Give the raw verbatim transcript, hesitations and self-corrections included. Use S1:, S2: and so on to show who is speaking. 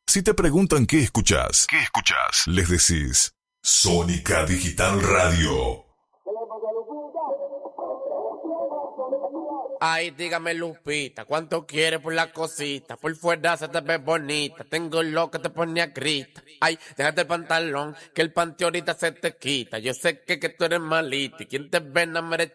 S1: Si te preguntan qué escuchás, ¿qué escuchás? Les decís Sónica Digital Radio.
S2: Ay, dígame Lupita, ¿cuánto quieres por la cosita? Por fuera se te ve bonita, tengo lo que te pone a grita. Ay, déjate el pantalón, que el panty ahorita se te quita. Yo sé que, que tú eres malita y quien te ve no merece